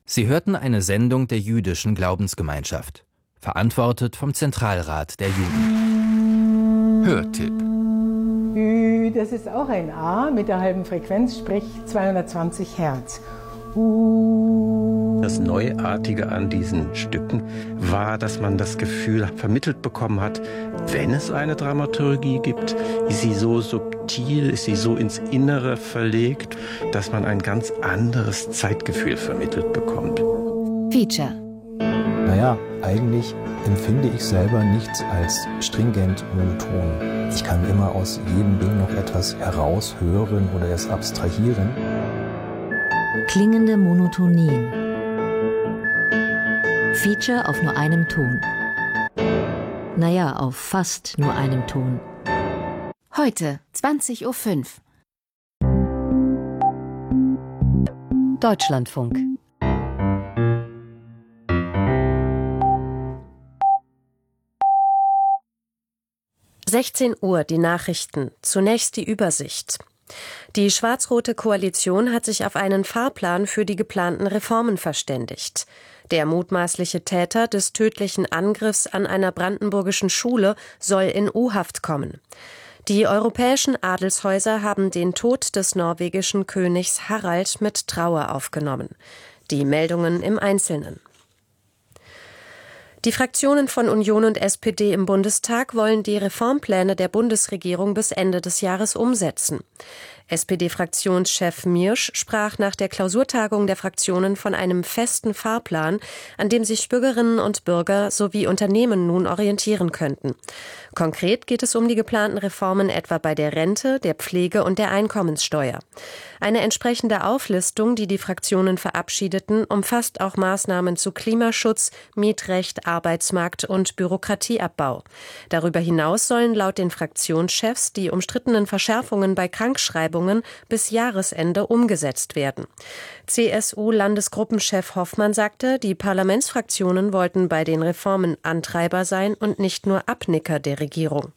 Sie hörten eine Sendung der jüdischen Glaubensgemeinschaft, verantwortet vom Zentralrat der Juden. Hörtipp. Das ist auch ein A mit der halben Frequenz, sprich 220 Hertz. Das Neuartige an diesen Stücken war, dass man das Gefühl vermittelt bekommen hat, wenn es eine Dramaturgie gibt, ist sie so subtil, ist sie so ins Innere verlegt, dass man ein ganz anderes Zeitgefühl vermittelt bekommt. Feature. Naja, eigentlich empfinde ich selber nichts als stringent monoton. Ich kann immer aus jedem Ding noch etwas heraushören oder es abstrahieren. Klingende Monotonien. Feature auf nur einem Ton. Naja, auf fast nur einem Ton. Heute, 20:05 Uhr. Deutschlandfunk. Uhr, die Nachrichten. Zunächst die Übersicht. Die schwarz-rote Koalition hat sich auf einen Fahrplan für die geplanten Reformen verständigt. Der mutmaßliche Täter des tödlichen Angriffs an einer brandenburgischen Schule soll in U-Haft kommen. Die europäischen Adelshäuser haben den Tod des norwegischen Königs Harald mit Trauer aufgenommen. Die Meldungen im Einzelnen. Die Fraktionen von Union und SPD im Bundestag wollen die Reformpläne der Bundesregierung bis Ende des Jahres umsetzen. SPD-Fraktionschef Miersch sprach nach der Klausurtagung der Fraktionen von einem festen Fahrplan, an dem sich Bürgerinnen und Bürger sowie Unternehmen nun orientieren könnten. Konkret geht es um die geplanten Reformen etwa bei der Rente, der Pflege und der Einkommenssteuer. Eine entsprechende Auflistung, die die Fraktionen verabschiedeten, umfasst auch Maßnahmen zu Klimaschutz, Mietrecht, Arbeitsmarkt und Bürokratieabbau. Darüber hinaus sollen laut den Fraktionschefs die umstrittenen Verschärfungen bei Krankschreibungen bis Jahresende umgesetzt werden. CSU-Landesgruppenchef Hoffmann sagte, die Parlamentsfraktionen wollten bei den Reformen Antreiber sein und nicht nur Abnicker der Regierung.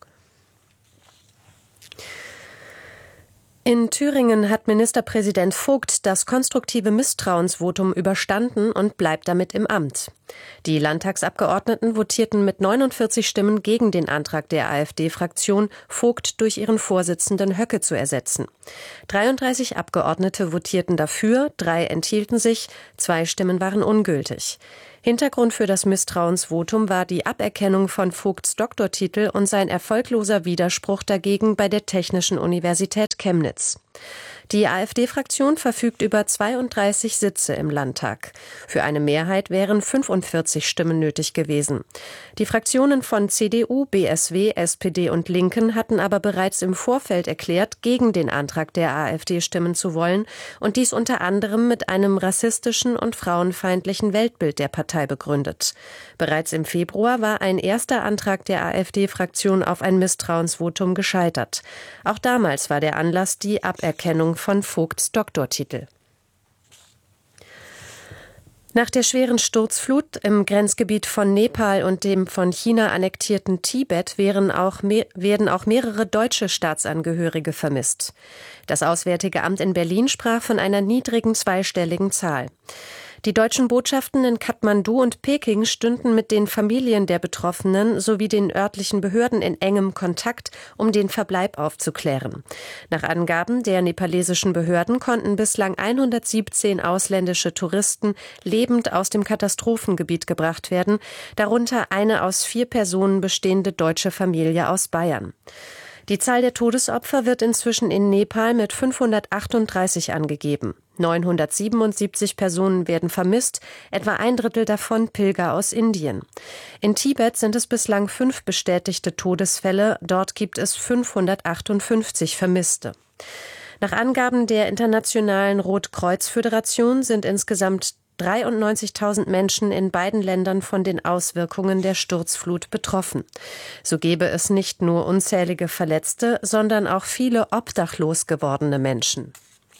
In Thüringen hat Ministerpräsident Vogt das konstruktive Misstrauensvotum überstanden und bleibt damit im Amt. Die Landtagsabgeordneten votierten mit 49 Stimmen gegen den Antrag der AfD-Fraktion, Vogt durch ihren Vorsitzenden Höcke zu ersetzen. 33 Abgeordnete votierten dafür, 3 enthielten sich, 2 Stimmen waren ungültig. Hintergrund für das Misstrauensvotum war die Aberkennung von Vogts Doktortitel und sein erfolgloser Widerspruch dagegen bei der Technischen Universität Chemnitz. Die AfD-Fraktion verfügt über 32 Sitze im Landtag. Für eine Mehrheit wären 45 Stimmen nötig gewesen. Die Fraktionen von CDU, BSW, SPD und Linken hatten aber bereits im Vorfeld erklärt, gegen den Antrag der AfD stimmen zu wollen und dies unter anderem mit einem rassistischen und frauenfeindlichen Weltbild der Partei begründet. Bereits im Februar war ein erster Antrag der AfD-Fraktion auf ein Misstrauensvotum gescheitert. Auch damals war der Anlass die Aberkennung von Vogts Doktortitel. Nach der schweren Sturzflut im Grenzgebiet von Nepal und dem von China annektierten Tibet werden auch mehrere deutsche Staatsangehörige vermisst. Das Auswärtige Amt in Berlin sprach von einer niedrigen zweistelligen Zahl. Die deutschen Botschaften in Kathmandu und Peking stünden mit den Familien der Betroffenen sowie den örtlichen Behörden in engem Kontakt, um den Verbleib aufzuklären. Nach Angaben der nepalesischen Behörden konnten bislang 117 ausländische Touristen lebend aus dem Katastrophengebiet gebracht werden, darunter eine aus 4 Personen bestehende deutsche Familie aus Bayern. Die Zahl der Todesopfer wird inzwischen in Nepal mit 538 angegeben. 977 Personen werden vermisst, etwa ein Drittel davon Pilger aus Indien. In Tibet sind es bislang 5 bestätigte Todesfälle, dort gibt es 558 Vermisste. Nach Angaben der Internationalen Rotkreuz-Föderation sind insgesamt 93.000 Menschen in beiden Ländern von den Auswirkungen der Sturzflut betroffen. So gäbe es nicht nur unzählige Verletzte, sondern auch viele obdachlos gewordene Menschen.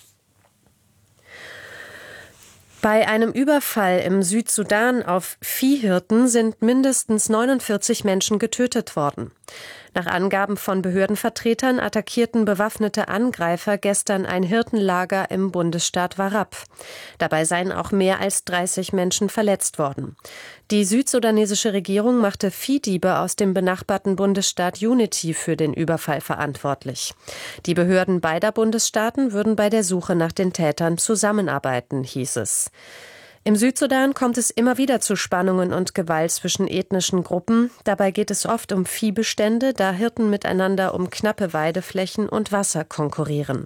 Bei einem Überfall im Südsudan auf Viehhirten sind mindestens 49 Menschen getötet worden. Nach Angaben von Behördenvertretern attackierten bewaffnete Angreifer gestern ein Hirtenlager im Bundesstaat Warrap. Dabei seien auch mehr als 30 Menschen verletzt worden. Die südsudanesische Regierung machte Viehdiebe aus dem benachbarten Bundesstaat Unity für den Überfall verantwortlich. Die Behörden beider Bundesstaaten würden bei der Suche nach den Tätern zusammenarbeiten, hieß es. Im Südsudan kommt es immer wieder zu Spannungen und Gewalt zwischen ethnischen Gruppen. Dabei geht es oft um Viehbestände, da Hirten miteinander um knappe Weideflächen und Wasser konkurrieren.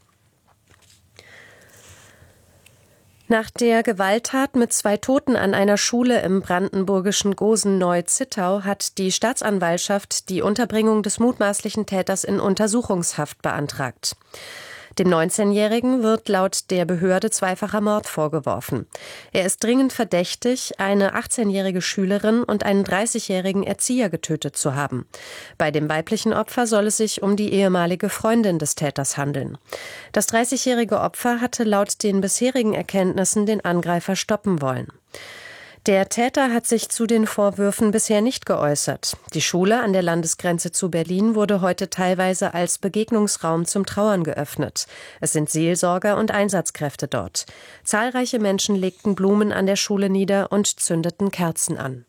Nach der Gewalttat mit 2 Toten an einer Schule im brandenburgischen Gosen-Neu-Zittau hat die Staatsanwaltschaft die Unterbringung des mutmaßlichen Täters in Untersuchungshaft beantragt. Dem 19-Jährigen wird laut der Behörde zweifacher Mord vorgeworfen. Er ist dringend verdächtig, eine 18-jährige Schülerin und einen 30-jährigen Erzieher getötet zu haben. Bei dem weiblichen Opfer soll es sich um die ehemalige Freundin des Täters handeln. Das 30-jährige Opfer hatte laut den bisherigen Erkenntnissen den Angreifer stoppen wollen. Der Täter hat sich zu den Vorwürfen bisher nicht geäußert. Die Schule an der Landesgrenze zu Berlin wurde heute teilweise als Begegnungsraum zum Trauern geöffnet. Es sind Seelsorger und Einsatzkräfte dort. Zahlreiche Menschen legten Blumen an der Schule nieder und zündeten Kerzen an.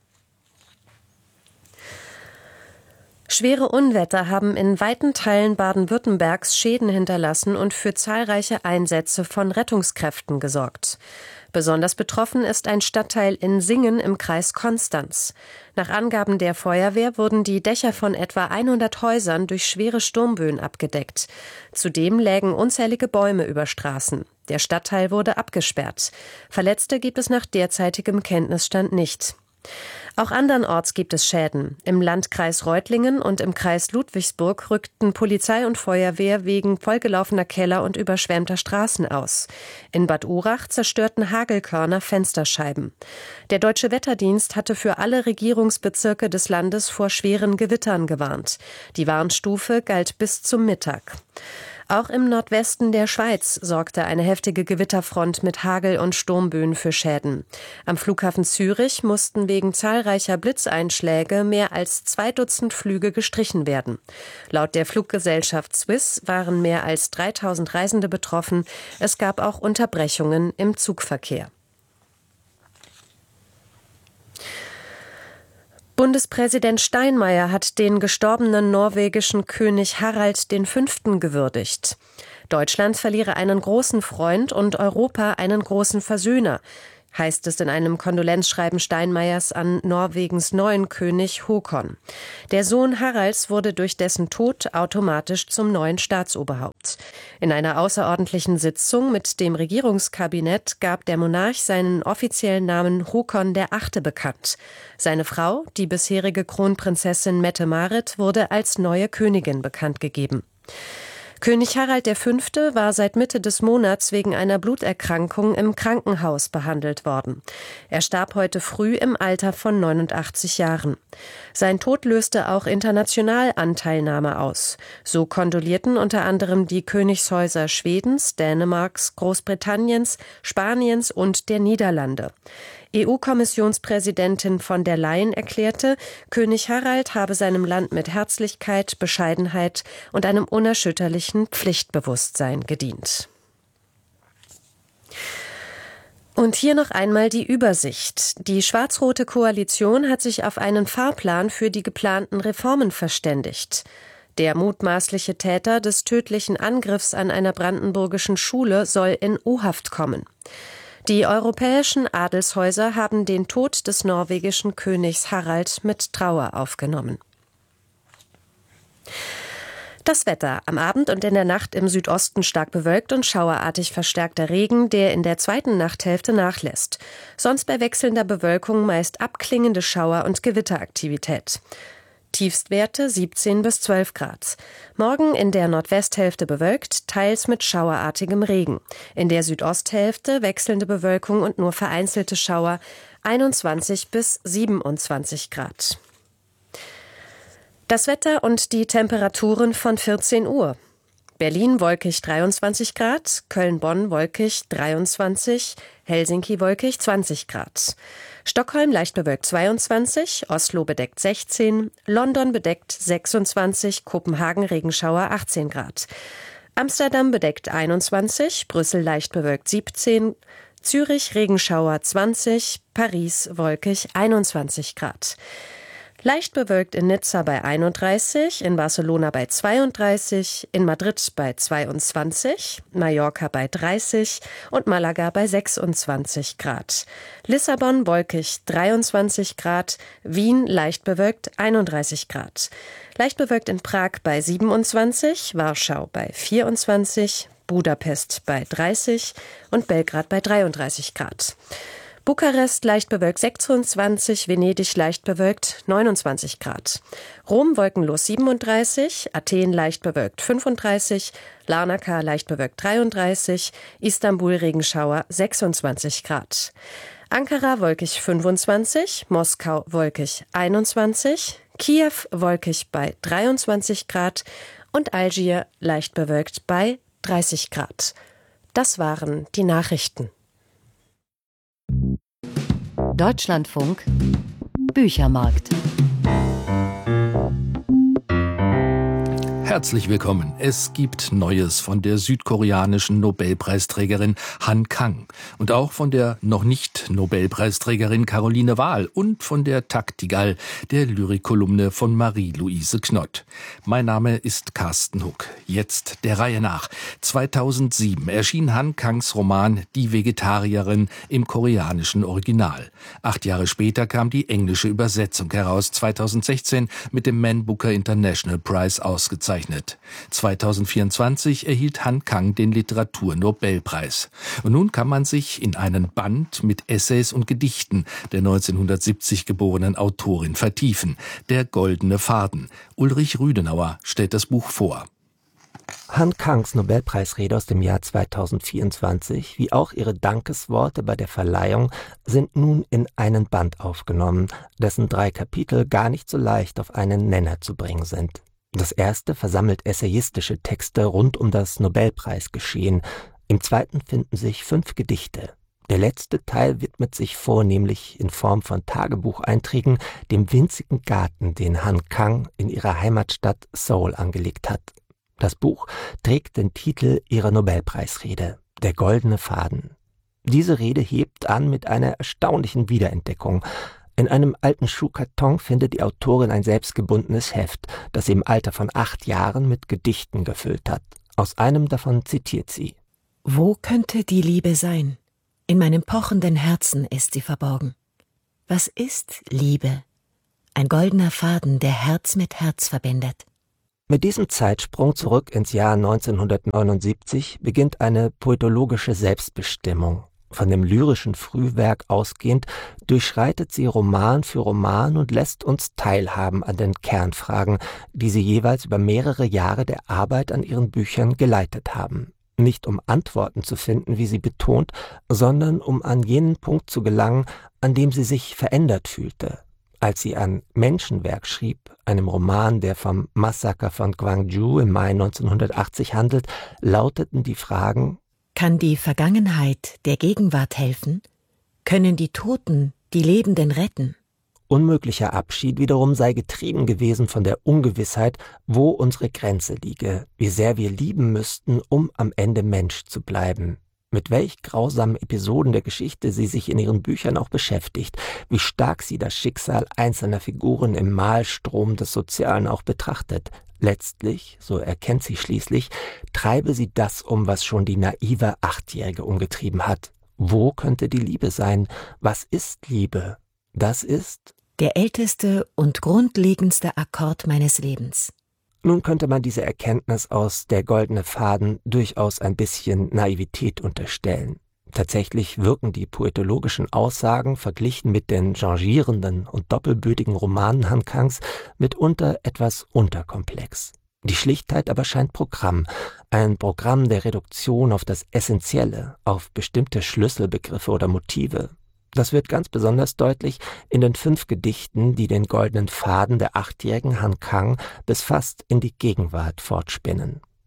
Schwere Unwetter haben in weiten Teilen Baden-Württembergs Schäden hinterlassen und für zahlreiche Einsätze von Rettungskräften gesorgt. Besonders betroffen ist ein Stadtteil in Singen im Kreis Konstanz. Nach Angaben der Feuerwehr wurden die Dächer von etwa 100 Häusern durch schwere Sturmböen abgedeckt. Zudem lägen unzählige Bäume über Straßen. Der Stadtteil wurde abgesperrt. Verletzte gibt es nach derzeitigem Kenntnisstand nicht. Auch andernorts gibt es Schäden. Im Landkreis Reutlingen und im Kreis Ludwigsburg rückten Polizei und Feuerwehr wegen vollgelaufener Keller und überschwemmter Straßen aus. In Bad Urach zerstörten Hagelkörner Fensterscheiben. Der Deutsche Wetterdienst hatte für alle Regierungsbezirke des Landes vor schweren Gewittern gewarnt. Die Warnstufe galt bis zum Mittag. Auch im Nordwesten der Schweiz sorgte eine heftige Gewitterfront mit Hagel und Sturmböen für Schäden. Am Flughafen Zürich mussten wegen zahlreicher Blitzeinschläge mehr als 2 Dutzend Flüge gestrichen werden. Laut der Fluggesellschaft Swiss waren mehr als 3000 Reisende betroffen. Es gab auch Unterbrechungen im Zugverkehr. Bundespräsident Steinmeier hat den gestorbenen norwegischen König Harald V. gewürdigt. Deutschland verliere einen großen Freund und Europa einen großen Versöhner, heißt es in einem Kondolenzschreiben Steinmeiers an Norwegens neuen König Håkon. Der Sohn Haralds wurde durch dessen Tod automatisch zum neuen Staatsoberhaupt. In einer außerordentlichen Sitzung mit dem Regierungskabinett gab der Monarch seinen offiziellen Namen Håkon VIII. Bekannt. Seine Frau, die bisherige Kronprinzessin Mette-Marit, wurde als neue Königin bekannt gegeben. König Harald V. war seit Mitte des Monats wegen einer Bluterkrankung im Krankenhaus behandelt worden. Er starb heute früh im Alter von 89 Jahren. Sein Tod löste auch international Anteilnahme aus. So kondolierten unter anderem die Königshäuser Schwedens, Dänemarks, Großbritanniens, Spaniens und der Niederlande. EU-Kommissionspräsidentin von der Leyen erklärte, König Harald habe seinem Land mit Herzlichkeit, Bescheidenheit und einem unerschütterlichen Pflichtbewusstsein gedient. Und hier noch einmal die Übersicht. Die schwarz-rote Koalition hat sich auf einen Fahrplan für die geplanten Reformen verständigt. Der mutmaßliche Täter des tödlichen Angriffs an einer brandenburgischen Schule soll in U-Haft kommen. Die europäischen Adelshäuser haben den Tod des norwegischen Königs Harald mit Trauer aufgenommen. Das Wetter. Am Abend und in der Nacht im Südosten stark bewölkt und schauerartig verstärkter Regen, der in der zweiten Nachthälfte nachlässt. Sonst bei wechselnder Bewölkung meist abklingende Schauer- und Gewitteraktivität. Tiefstwerte 17 bis 12 Grad. Morgen in der Nordwesthälfte bewölkt, teils mit schauerartigem Regen. In der Südosthälfte wechselnde Bewölkung und nur vereinzelte Schauer, 21 bis 27 Grad. Das Wetter und die Temperaturen von 14 Uhr. Berlin wolkig 23 Grad, Köln-Bonn wolkig 23, Helsinki wolkig 20 Grad. Stockholm leicht bewölkt 22, Oslo bedeckt 16, London bedeckt 26, Kopenhagen Regenschauer 18 Grad. Amsterdam bedeckt 21, Brüssel leicht bewölkt 17, Zürich Regenschauer 20, Paris wolkig 21 Grad. Leicht bewölkt in Nizza bei 31, in Barcelona bei 32, in Madrid bei 22, Mallorca bei 30 und Malaga bei 26 Grad. Lissabon wolkig 23 Grad, Wien leicht bewölkt 31 Grad. Leicht bewölkt in Prag bei 27, Warschau bei 24, Budapest bei 30 und Belgrad bei 33 Grad. Bukarest leicht bewölkt 26, Venedig leicht bewölkt 29 Grad. Rom wolkenlos 37, Athen leicht bewölkt 35, Larnaca leicht bewölkt 33, Istanbul Regenschauer 26 Grad. Ankara wolkig 25, Moskau wolkig 21, Kiew wolkig bei 23 Grad und Algier leicht bewölkt bei 30 Grad. Das waren die Nachrichten. Deutschlandfunk Büchermarkt. Herzlich willkommen. Es gibt Neues von der südkoreanischen Nobelpreisträgerin Han Kang und auch von der noch nicht Nobelpreisträgerin Caroline Wahl und von der Taktigal, der Lyrikkolumne von Marie-Louise Knott. Mein Name ist Carsten Huck. Jetzt der Reihe nach. 2007 erschien Han Kangs Roman Die Vegetarierin im koreanischen Original. 8 Jahre später kam die englische Übersetzung heraus, 2016 mit dem Man Booker International Prize ausgezeichnet. 2024 erhielt Han Kang den Literaturnobelpreis. Und nun kann man sich in einen Band mit Essays und Gedichten der 1970 geborenen Autorin vertiefen. Der goldene Faden. Ulrich Rüdenauer stellt das Buch vor. Han Kangs Nobelpreisrede aus dem Jahr 2024, wie auch ihre Dankesworte bei der Verleihung, sind nun in einen Band aufgenommen, dessen 3 Kapitel gar nicht so leicht auf einen Nenner zu bringen sind. Das erste versammelt essayistische Texte rund um das Nobelpreisgeschehen. Im zweiten finden sich 5 Gedichte. Der letzte Teil widmet sich vornehmlich in Form von Tagebucheinträgen dem winzigen Garten, den Han Kang in ihrer Heimatstadt Seoul angelegt hat. Das Buch trägt den Titel ihrer Nobelpreisrede, Der goldene Faden. Diese Rede hebt an mit einer erstaunlichen Wiederentdeckung. In einem alten Schuhkarton findet die Autorin ein selbstgebundenes Heft, das sie im Alter von 8 Jahren mit Gedichten gefüllt hat. Aus einem davon zitiert sie: Wo könnte die Liebe sein? In meinem pochenden Herzen ist sie verborgen. Was ist Liebe? Ein goldener Faden, der Herz mit Herz verbindet. Mit diesem Zeitsprung zurück ins Jahr 1979 beginnt eine poetologische Selbstbestimmung. Von dem lyrischen Frühwerk ausgehend durchschreitet sie Roman für Roman und lässt uns teilhaben an den Kernfragen, die sie jeweils über mehrere Jahre der Arbeit an ihren Büchern geleitet haben. Nicht um Antworten zu finden, wie sie betont, sondern um an jenen Punkt zu gelangen, an dem sie sich verändert fühlte. Als sie an Menschenwerk schrieb, einem Roman, der vom Massaker von Gwangju im Mai 1980 handelt, lauteten die Fragen: Kann die Vergangenheit der Gegenwart helfen? Können die Toten die Lebenden retten? Unmöglicher Abschied wiederum sei getrieben gewesen von der Ungewissheit, wo unsere Grenze liege, wie sehr wir lieben müssten, um am Ende Mensch zu bleiben. Mit welch grausamen Episoden der Geschichte sie sich in ihren Büchern auch beschäftigt, wie stark sie das Schicksal einzelner Figuren im Mahlstrom des Sozialen auch betrachtet. Letztlich, so erkennt sie schließlich, treibe sie das um, was schon die naive 8-Jährige umgetrieben hat. Wo könnte die Liebe sein? Was ist Liebe? Das ist der älteste und grundlegendste Akkord meines Lebens. Nun könnte man diese Erkenntnis aus Der goldene Faden durchaus ein bisschen Naivität unterstellen. Tatsächlich wirken die poetologischen Aussagen verglichen mit den changierenden und doppelbödigen Romanen Han Kangs mitunter etwas unterkomplex. Die Schlichtheit aber scheint Programm, ein Programm der Reduktion auf das Essentielle, auf bestimmte Schlüsselbegriffe oder Motive. Das wird ganz besonders deutlich in den 5 Gedichten, die den goldenen Faden der 8-jährigen Han Kang bis fast in die Gegenwart fortspinnen.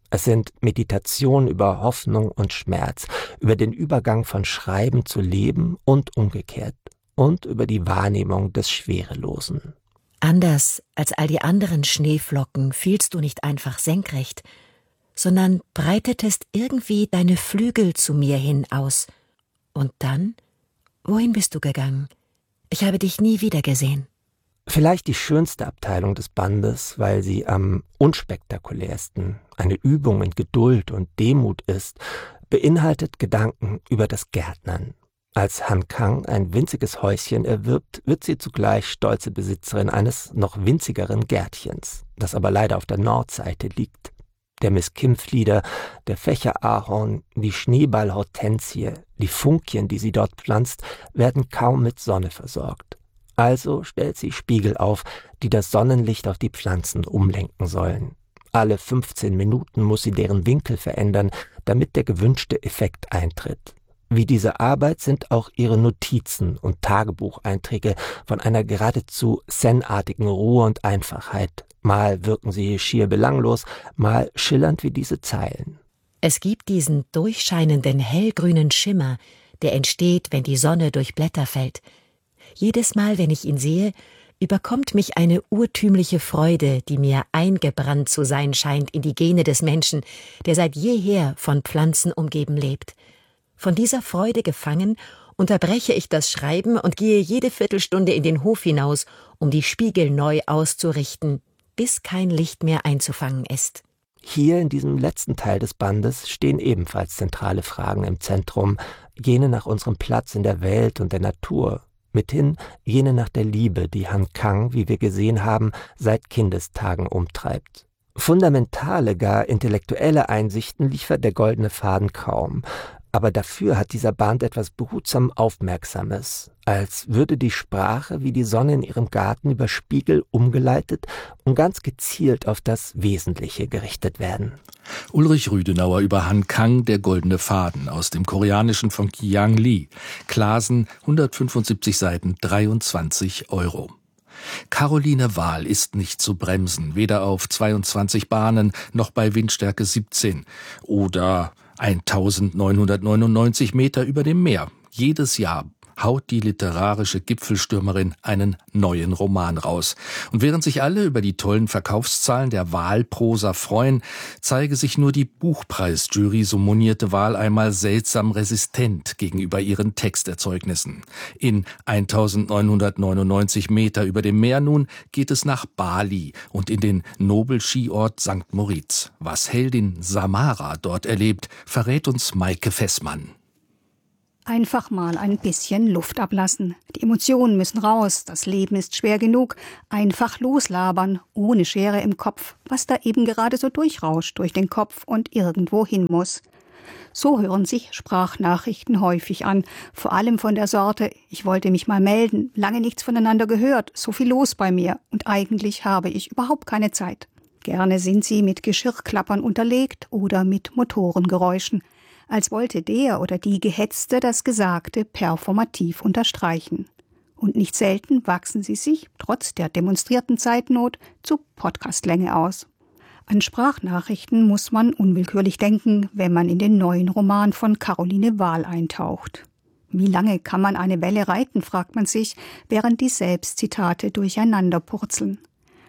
Es sind Meditationen über Hoffnung und Schmerz, über den Übergang von Schreiben zu Leben und umgekehrt und über die Wahrnehmung des Schwerelosen. Anders als all die anderen Schneeflocken fielst du nicht einfach senkrecht, sondern breitetest irgendwie deine Flügel zu mir hin aus. Und dann? Wohin bist du gegangen? Ich habe dich nie wieder gesehen. Vielleicht die schönste Abteilung des Bandes, weil sie am unspektakulärsten, eine Übung in Geduld und Demut ist, beinhaltet Gedanken über das Gärtnern. Als Han Kang ein winziges Häuschen erwirbt, wird sie zugleich stolze Besitzerin eines noch winzigeren Gärtchens, das aber leider auf der Nordseite liegt. Der Miss-Kim-Flieder, der Fächerahorn, die Schneeballhortensie, die Funkien, die sie dort pflanzt, werden kaum mit Sonne versorgt. Also stellt sie Spiegel auf, die das Sonnenlicht auf die Pflanzen umlenken sollen. Alle 15 Minuten muss sie deren Winkel verändern, damit der gewünschte Effekt eintritt. Wie diese Arbeit sind auch ihre Notizen und Tagebucheinträge von einer geradezu zen-artigen Ruhe und Einfachheit. Mal wirken sie schier belanglos, mal schillernd wie diese Zeilen. Es gibt diesen durchscheinenden hellgrünen Schimmer, der entsteht, wenn die Sonne durch Blätter fällt. Jedes Mal, wenn ich ihn sehe, überkommt mich eine urtümliche Freude, die mir eingebrannt zu sein scheint in die Gene des Menschen, der seit jeher von Pflanzen umgeben lebt. Von dieser Freude gefangen, unterbreche ich das Schreiben und gehe jede Viertelstunde in den Hof hinaus, um die Spiegel neu auszurichten, bis kein Licht mehr einzufangen ist. Hier in diesem letzten Teil des Bandes stehen ebenfalls zentrale Fragen im Zentrum, jene nach unserem Platz in der Welt und der Natur. Mithin jene nach der Liebe, die Han Kang, wie wir gesehen haben, seit Kindestagen umtreibt. Fundamentale, gar intellektuelle Einsichten liefert der goldene Faden kaum. Aber dafür hat dieser Band etwas behutsam Aufmerksames, als würde die Sprache wie die Sonne in ihrem Garten über Spiegel umgeleitet und ganz gezielt auf das Wesentliche gerichtet werden. Ulrich Rüdenauer über Han Kang, der goldene Faden, aus dem Koreanischen von Kyang Lee. Klasen, 175 Seiten, 23 €. Caroline Wahl ist nicht zu bremsen, weder auf 22 Bahnen noch bei Windstärke 17 oder 1999 Meter über dem Meer. Jedes Jahr haut die literarische Gipfelstürmerin einen neuen Roman raus. Und während sich alle über die tollen Verkaufszahlen der Wahl-Prosa freuen, zeige sich nur die Buchpreisjury, so monierte Wahl einmal, seltsam resistent gegenüber ihren Texterzeugnissen. In 1999 Meter über dem Meer nun geht es nach Bali und in den Nobelskiort St. Moritz. Was Heldin Samara dort erlebt, verrät uns Maike Fessmann. Einfach mal ein bisschen Luft ablassen. Die Emotionen müssen raus, das Leben ist schwer genug. Einfach loslabern, ohne Schere im Kopf, was da eben gerade so durchrauscht durch den Kopf und irgendwo hin muss. So hören sich Sprachnachrichten häufig an, vor allem von der Sorte, ich wollte mich mal melden, lange nichts voneinander gehört, so viel los bei mir und eigentlich habe ich überhaupt keine Zeit. Gerne sind sie mit Geschirrklappern unterlegt oder mit Motorengeräuschen, als wollte der oder die Gehetzte das Gesagte performativ unterstreichen. Und nicht selten wachsen sie sich, trotz der demonstrierten Zeitnot, zu Podcastlänge aus. An Sprachnachrichten muss man unwillkürlich denken, wenn man in den neuen Roman von Caroline Wahl eintaucht. Wie lange kann man eine Welle reiten, fragt man sich, während die Selbstzitate durcheinander purzeln.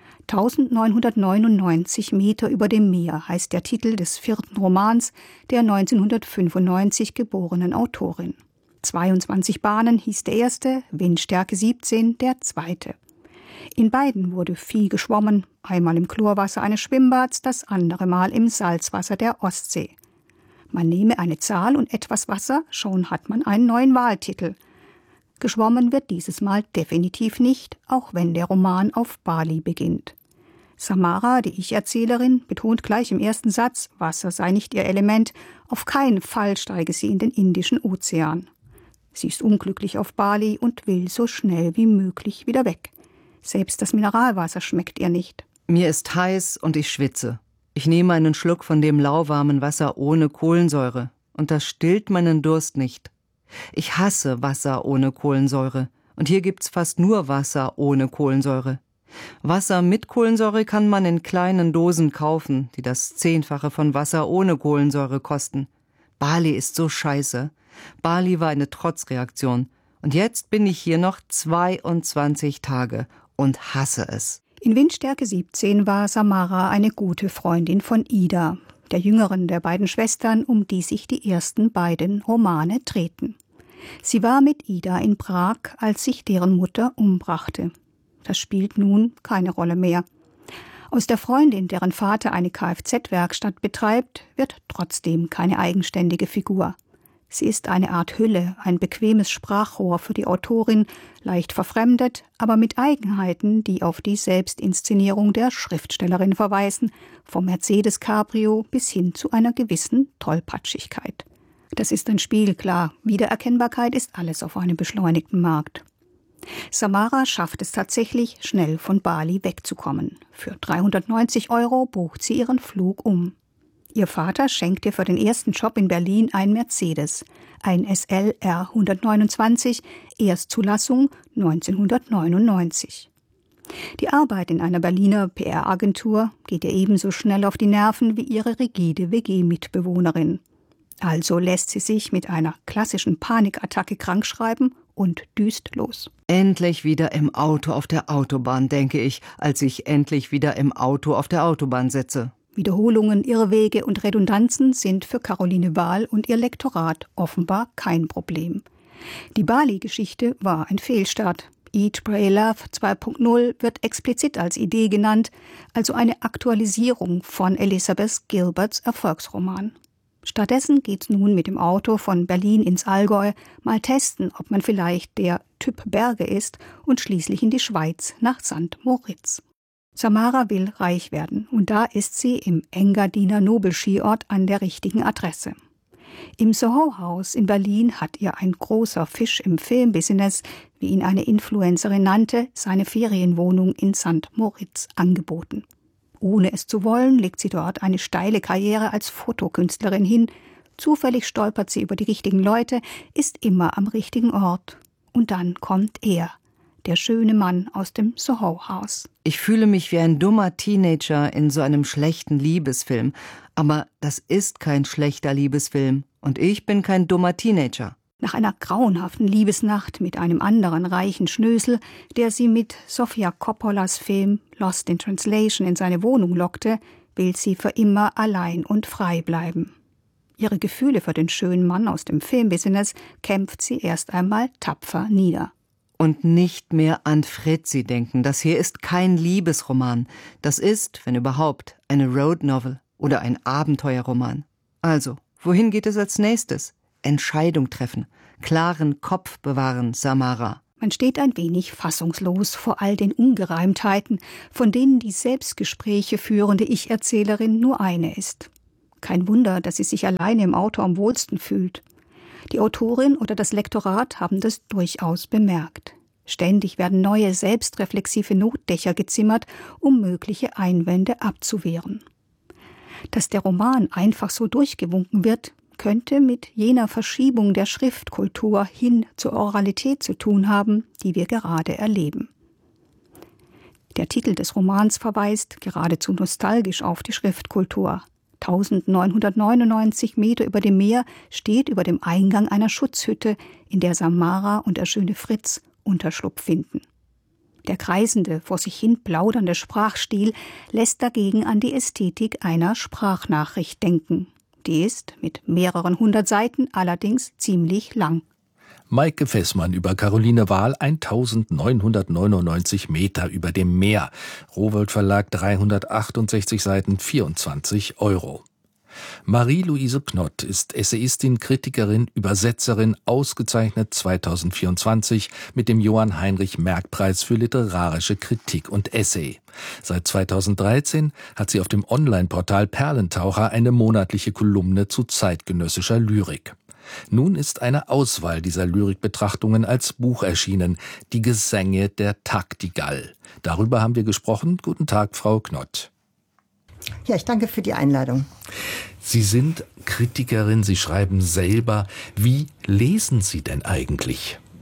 1999 Meter über dem Meer heißt der Titel des 4. Romans der 1995 geborenen Autorin. 22 Bahnen hieß der erste, Windstärke 17 der zweite. In beiden wurde viel geschwommen, einmal im Chlorwasser eines Schwimmbads, das andere Mal im Salzwasser der Ostsee. Man nehme eine Zahl und etwas Wasser, schon hat man einen neuen Wahltitel. Geschwommen wird dieses Mal definitiv nicht, auch wenn der Roman auf Bali beginnt. Samara, die Ich-Erzählerin, betont gleich im ersten Satz, Wasser sei nicht ihr Element, auf keinen Fall steige sie in den Indischen Ozean. Sie ist unglücklich auf Bali und will so schnell wie möglich wieder weg. Selbst das Mineralwasser schmeckt ihr nicht. Mir ist heiß und ich schwitze. Ich nehme einen Schluck von dem lauwarmen Wasser ohne Kohlensäure und das stillt meinen Durst nicht. Ich hasse Wasser ohne Kohlensäure und hier gibt's fast nur Wasser ohne Kohlensäure. Wasser mit Kohlensäure kann man in kleinen Dosen kaufen, die das 10-fache von Wasser ohne Kohlensäure kosten. Bali ist so scheiße. Bali war eine Trotzreaktion. Und jetzt bin ich hier noch 22 Tage und hasse es. In Windstärke 17 war Samara eine gute Freundin von Ida, der jüngeren der beiden Schwestern, um die sich die ersten beiden Romane drehten. Sie war mit Ida in Prag, als sich deren Mutter umbrachte. Das spielt nun keine Rolle mehr. Aus der Freundin, deren Vater eine Kfz-Werkstatt betreibt, wird trotzdem keine eigenständige Figur. Sie ist eine Art Hülle, ein bequemes Sprachrohr für die Autorin, leicht verfremdet, aber mit Eigenheiten, die auf die Selbstinszenierung der Schriftstellerin verweisen, vom Mercedes-Cabrio bis hin zu einer gewissen Tollpatschigkeit. Das ist ein Spiel, klar. Wiedererkennbarkeit ist alles auf einem beschleunigten Markt. Samara schafft es tatsächlich, schnell von Bali wegzukommen. Für 390 € bucht sie ihren Flug um. Ihr Vater schenkt ihr für den ersten Job in Berlin ein Mercedes, ein SL R 129, Erstzulassung 1999. Die Arbeit in einer Berliner PR-Agentur geht ihr ebenso schnell auf die Nerven wie ihre rigide WG-Mitbewohnerin. Also lässt sie sich mit einer klassischen Panikattacke krankschreiben und düst los. Endlich wieder im Auto auf der Autobahn, denke ich, als ich endlich wieder im Auto auf der Autobahn sitze. Wiederholungen, Irrwege und Redundanzen sind für Caroline Wahl und ihr Lektorat offenbar kein Problem. Die Bali-Geschichte war ein Fehlstart. Eat, Pray, Love 2.0 wird explizit als Idee genannt, also eine Aktualisierung von Elizabeth Gilberts Erfolgsroman. Stattdessen geht's nun mit dem Auto von Berlin ins Allgäu, mal testen, ob man vielleicht der Typ Berge ist, und schließlich in die Schweiz nach St. Moritz. Samara will reich werden und da ist sie im Engadiner Nobelskiort an der richtigen Adresse. Im Soho-Haus in Berlin hat ihr ein großer Fisch im Filmbusiness, wie ihn eine Influencerin nannte, seine Ferienwohnung in St. Moritz angeboten. Ohne es zu wollen, legt sie dort eine steile Karriere als Fotokünstlerin hin. Zufällig stolpert sie über die richtigen Leute, ist immer am richtigen Ort. Und dann kommt er, der schöne Mann aus dem Soho-Haus. Ich fühle mich wie ein dummer Teenager in so einem schlechten Liebesfilm. Aber das ist kein schlechter Liebesfilm. Und ich bin kein dummer Teenager. Nach einer grauenhaften Liebesnacht mit einem anderen reichen Schnösel, der sie mit Sofia Coppolas Film Lost in Translation in seine Wohnung lockte, will sie für immer allein und frei bleiben. Ihre Gefühle für den schönen Mann aus dem Filmbusiness kämpft sie erst einmal tapfer nieder. Und nicht mehr an Fritzi denken. Das hier ist kein Liebesroman. Das ist, wenn überhaupt, eine Road Novel oder ein Abenteuerroman. Also, wohin geht es als nächstes? Entscheidung treffen, klaren Kopf bewahren, Samara. Man steht ein wenig fassungslos vor all den Ungereimtheiten, von denen die Selbstgespräche führende Ich-Erzählerin nur eine ist. Kein Wunder, dass sie sich alleine im Auto am wohlsten fühlt. Die Autorin oder das Lektorat haben das durchaus bemerkt. Ständig werden neue selbstreflexive Notdächer gezimmert, um mögliche Einwände abzuwehren. Dass der Roman einfach so durchgewunken wird, könnte mit jener Verschiebung der Schriftkultur hin zur Oralität zu tun haben, die wir gerade erleben. Der Titel des Romans verweist geradezu nostalgisch auf die Schriftkultur. 1999 Meter über dem Meer steht über dem Eingang einer Schutzhütte, in der Samara und der schöne Fritz Unterschlupf finden. Der kreisende, vor sich hin plaudernde Sprachstil lässt dagegen an die Ästhetik einer Sprachnachricht denken. Die ist mit mehreren 100 Seiten allerdings ziemlich lang. Maike Fessmann über Caroline Wahl, 1999 Meter über dem Meer. Rowohlt Verlag, 368 Seiten, 24 €. Marie-Louise Knott ist Essayistin, Kritikerin, Übersetzerin, ausgezeichnet 2024 mit dem Johann-Heinrich-Merck-Preis für literarische Kritik und Essay. Seit 2013 hat sie auf dem Online-Portal Perlentaucher eine monatliche Kolumne zu zeitgenössischer Lyrik. Nun ist eine Auswahl dieser Lyrikbetrachtungen als Buch erschienen, Die Gesänge der Taktigall. Darüber haben wir gesprochen. Guten Tag, Frau Knott. Ja, ich danke für die Einladung. Sie sind Kritikerin, Sie schreiben selber. Wie lesen Sie denn eigentlich?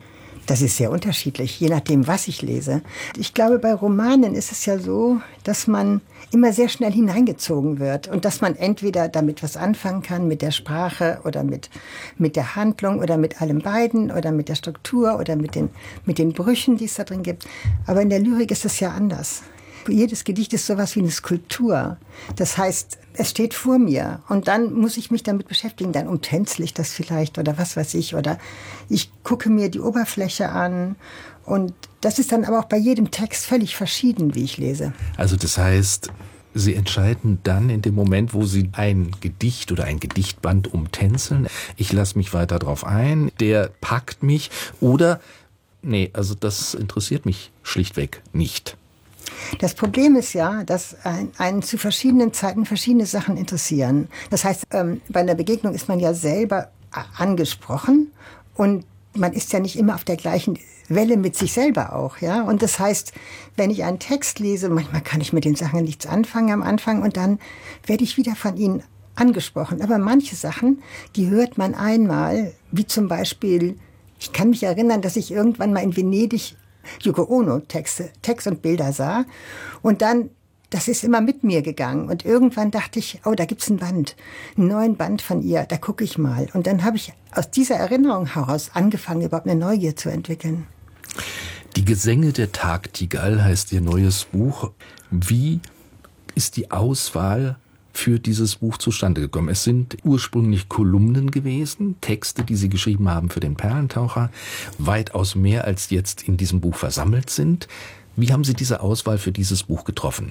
Das ist sehr unterschiedlich, je nachdem, was ich lese. Ich glaube, bei Romanen ist es ja so, dass man immer sehr schnell hineingezogen wird und dass man entweder damit was anfangen kann, mit der Sprache oder mit der Handlung oder mit allem beiden oder mit der Struktur oder mit den Brüchen, die es da drin gibt. Aber in der Lyrik ist es ja anders. Jedes Gedicht ist sowas wie eine Skulptur. Das heißt, es steht vor mir und dann muss ich mich damit beschäftigen. Dann umtänzel ich das vielleicht oder was weiß ich. Oder ich gucke mir die Oberfläche an. Und das ist dann aber auch bei jedem Text völlig verschieden, wie ich lese. Also das heißt, Sie entscheiden dann in dem Moment, wo Sie ein Gedicht oder ein Gedichtband umtänzeln. Ich lasse mich weiter drauf ein, der packt mich oder, nee, also das interessiert mich schlichtweg nicht. Das Problem ist ja, dass einen zu verschiedenen Zeiten verschiedene Sachen interessieren. Das heißt, bei einer Begegnung ist man ja selber angesprochen und man ist ja nicht immer auf der gleichen Welle mit sich selber auch, ja. Und das heißt, wenn ich einen Text lese, manchmal kann ich mit den Sachen nichts anfangen am Anfang und dann werde ich wieder von ihnen angesprochen. Aber manche Sachen, die hört man einmal, wie zum Beispiel, ich kann mich erinnern, dass ich irgendwann mal in Venedig Yoko Ono Text und Bilder sah. Und dann, das ist immer mit mir gegangen. Und irgendwann dachte ich, oh, da gibt's einen neuen Band von ihr, da gucke ich mal. Und dann habe ich aus dieser Erinnerung heraus angefangen, überhaupt eine Neugier zu entwickeln. Die Gesänge der Tagtigal heißt Ihr neues Buch. Wie ist die Auswahl für dieses Buch zustande gekommen? Es sind ursprünglich Kolumnen gewesen, Texte, die Sie geschrieben haben für den Perlentaucher, weitaus mehr als jetzt in diesem Buch versammelt sind. Wie haben Sie diese Auswahl für dieses Buch getroffen?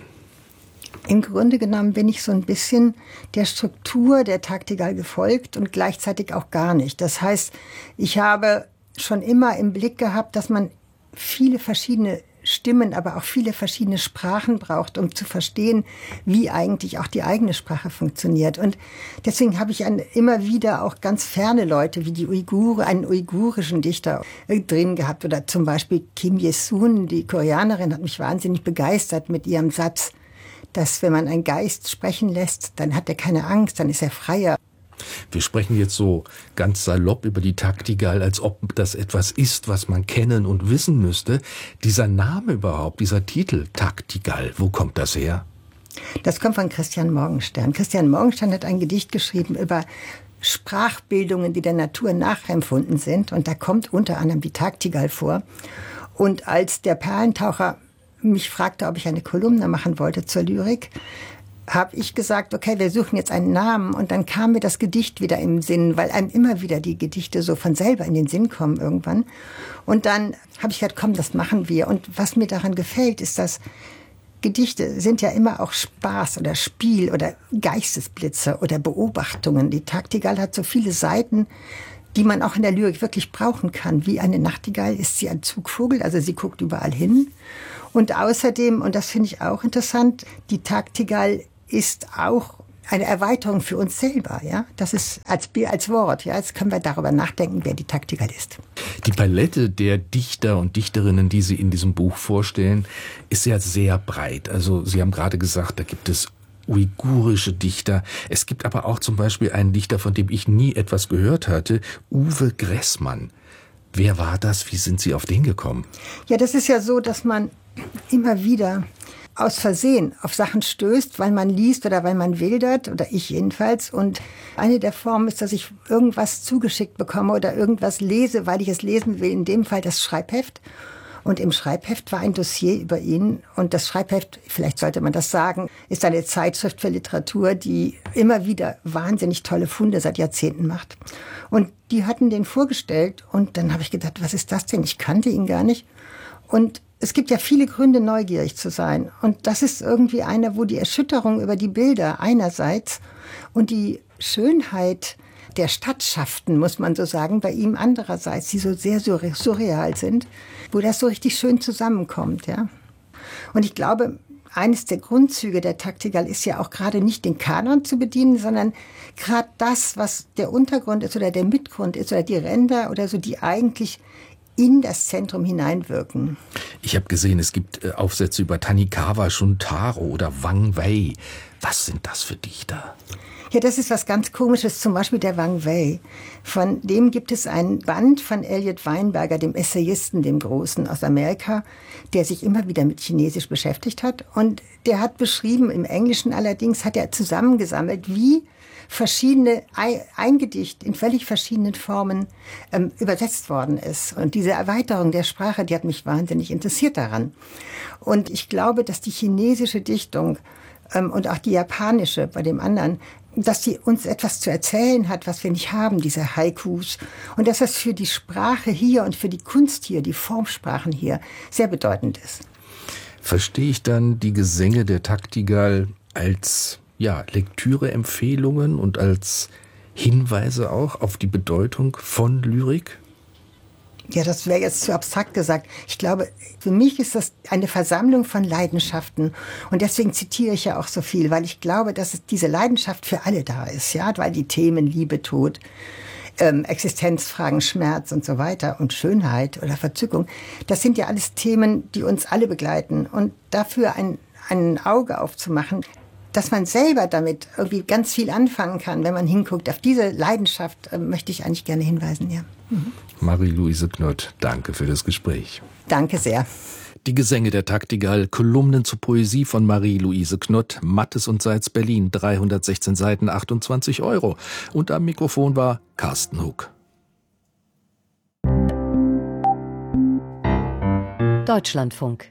Im Grunde genommen bin ich so ein bisschen der Struktur der Tagtigal gefolgt und gleichzeitig auch gar nicht. Das heißt, ich habe schon immer im Blick gehabt, dass man viele verschiedene Stimmen, aber auch viele verschiedene Sprachen braucht, um zu verstehen, wie eigentlich auch die eigene Sprache funktioniert. Und deswegen habe ich immer wieder auch ganz ferne Leute wie die Uiguren, einen uigurischen Dichter drin gehabt. Oder zum Beispiel Kim Ye-sun, die Koreanerin, hat mich wahnsinnig begeistert mit ihrem Satz, dass wenn man einen Geist sprechen lässt, dann hat er keine Angst, dann ist er freier. Wir sprechen jetzt so ganz salopp über die Tagtigal, als ob das etwas ist, was man kennen und wissen müsste. Dieser Name überhaupt, dieser Titel Tagtigal, wo kommt das her? Das kommt von Christian Morgenstern. Christian Morgenstern hat ein Gedicht geschrieben über Sprachbildungen, die der Natur nachempfunden sind. Und da kommt unter anderem die Tagtigal vor. Und als der Perlentaucher mich fragte, ob ich eine Kolumne machen wollte zur Lyrik, habe ich gesagt, okay, wir suchen jetzt einen Namen. Und dann kam mir das Gedicht wieder im Sinn, weil einem immer wieder die Gedichte so von selber in den Sinn kommen irgendwann. Und dann habe ich gesagt, komm, das machen wir. Und was mir daran gefällt, ist, dass Gedichte sind ja immer auch Spaß oder Spiel oder Geistesblitze oder Beobachtungen. Die Tagtigal hat so viele Seiten, die man auch in der Lyrik wirklich brauchen kann. Wie eine Nachtigall ist sie ein Zugvogel, also sie guckt überall hin. Und außerdem, und das finde ich auch interessant, die Tagtigal ist auch eine Erweiterung für uns selber, ja. Das ist als Wort, ja. Jetzt können wir darüber nachdenken, wer die Tagtigal ist. Die Palette der Dichter und Dichterinnen, die Sie in diesem Buch vorstellen, ist ja sehr breit. Also Sie haben gerade gesagt, da gibt es uigurische Dichter. Es gibt aber auch zum Beispiel einen Dichter, von dem ich nie etwas gehört hatte, Uwe Gressmann. Wer war das? Wie sind Sie auf den gekommen? Ja, das ist ja so, dass man immer wieder aus Versehen auf Sachen stößt, weil man liest oder weil man wildert, oder ich jedenfalls. Und eine der Formen ist, dass ich irgendwas zugeschickt bekomme oder irgendwas lese, weil ich es lesen will. In dem Fall das Schreibheft. Und im Schreibheft war ein Dossier über ihn. Und das Schreibheft, vielleicht sollte man das sagen, ist eine Zeitschrift für Literatur, die immer wieder wahnsinnig tolle Funde seit Jahrzehnten macht. Und die hatten den vorgestellt. Und dann habe ich gedacht, was ist das denn? Ich kannte ihn gar nicht. Und es gibt ja viele Gründe, neugierig zu sein. Und das ist irgendwie einer, wo die Erschütterung über die Bilder einerseits und die Schönheit der Stadtschaften, muss man so sagen, bei ihm andererseits, die so sehr surreal sind, wo das so richtig schön zusammenkommt, ja. Und ich glaube, eines der Grundzüge der Tagtigal ist ja auch gerade nicht den Kanon zu bedienen, sondern gerade das, was der Untergrund ist oder der Mitgrund ist oder die Ränder oder so, die eigentlich in das Zentrum hineinwirken. Ich habe gesehen, es gibt Aufsätze über Tanikawa, Shuntaro oder Wang Wei. Was sind das für Dichter? Ja, das ist was ganz Komisches, zum Beispiel der Wang Wei. Von dem gibt es einen Band von Elliot Weinberger, dem Essayisten, dem Großen aus Amerika, der sich immer wieder mit Chinesisch beschäftigt hat. Und der hat beschrieben, im Englischen allerdings hat er zusammengesammelt, wie ein Gedicht in völlig verschiedenen Formen übersetzt worden ist. Und diese Erweiterung der Sprache, die hat mich wahnsinnig interessiert daran. Und ich glaube, dass die chinesische Dichtung und auch die japanische bei dem anderen, dass sie uns etwas zu erzählen hat, was wir nicht haben, diese Haikus. Und dass das für die Sprache hier und für die Kunst hier, die Formsprachen hier, sehr bedeutend ist. Verstehe ich dann die Gesänge der Taktigal als Lektüreempfehlungen und als Hinweise auch auf die Bedeutung von Lyrik? Ja, das wäre jetzt zu abstrakt gesagt. Ich glaube, für mich ist das eine Versammlung von Leidenschaften. Und deswegen zitiere ich ja auch so viel, weil ich glaube, dass diese Leidenschaft für alle da ist. Ja, weil die Themen Liebe, Tod, Existenzfragen, Schmerz und so weiter und Schönheit oder Verzückung, das sind ja alles Themen, die uns alle begleiten. Und dafür ein Auge aufzumachen, dass man selber damit irgendwie ganz viel anfangen kann, wenn man hinguckt. Auf diese Leidenschaft möchte ich eigentlich gerne hinweisen, ja. Marie-Louise Knott, danke für das Gespräch. Danke sehr. Die Gesänge der Taktigal, Kolumnen zur Poesie von Marie-Louise Knott, Mattes und Seitz Berlin, 316 Seiten, 28 €. Und am Mikrofon war Carsten Huck. Deutschlandfunk.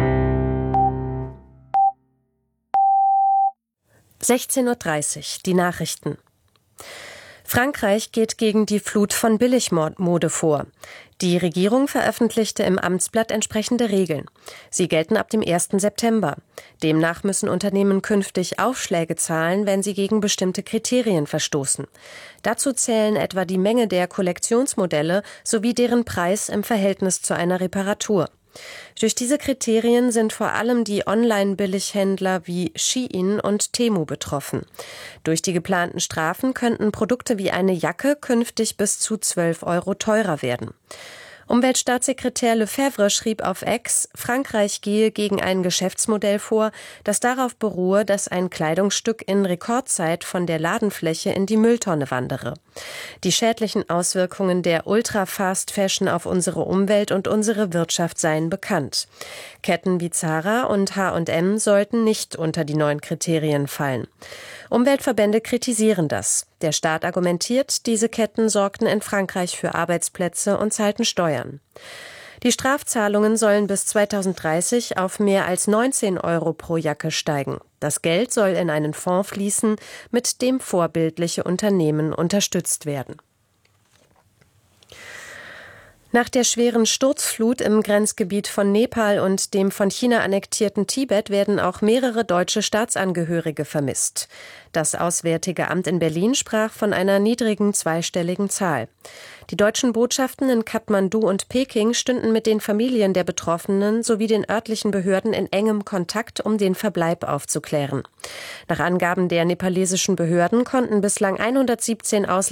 16:30 Uhr, die Nachrichten. Frankreich geht gegen die Flut von Billigmode vor. Die Regierung veröffentlichte im Amtsblatt entsprechende Regeln. Sie gelten ab dem 1. September. Demnach müssen Unternehmen künftig Aufschläge zahlen, wenn sie gegen bestimmte Kriterien verstoßen. Dazu zählen etwa die Menge der Kollektionsmodelle sowie deren Preis im Verhältnis zu einer Reparatur. Durch diese Kriterien sind vor allem die Online-Billighändler wie Shein und Temu betroffen. Durch die geplanten Strafen könnten Produkte wie eine Jacke künftig bis zu 12 € teurer werden. Umweltstaatssekretär Lefebvre schrieb auf X, Frankreich gehe gegen ein Geschäftsmodell vor, das darauf beruhe, dass ein Kleidungsstück in Rekordzeit von der Ladenfläche in die Mülltonne wandere. Die schädlichen Auswirkungen der Ultra-Fast-Fashion auf unsere Umwelt und unsere Wirtschaft seien bekannt. Ketten wie Zara und H&M sollten nicht unter die neuen Kriterien fallen. Umweltverbände kritisieren das. Der Staat argumentiert, diese Ketten sorgten in Frankreich für Arbeitsplätze und zahlten Steuern. Die Strafzahlungen sollen bis 2030 auf mehr als 19 € pro Jacke steigen. Das Geld soll in einen Fonds fließen, mit dem vorbildliche Unternehmen unterstützt werden. Nach der schweren Sturzflut im Grenzgebiet von Nepal und dem von China annektierten Tibet werden auch mehrere deutsche Staatsangehörige vermisst. Das Auswärtige Amt in Berlin sprach von einer niedrigen zweistelligen Zahl. Die deutschen Botschaften in Kathmandu und Peking stünden mit den Familien der Betroffenen sowie den örtlichen Behörden in engem Kontakt, um den Verbleib aufzuklären. Nach Angaben der nepalesischen Behörden konnten bislang 117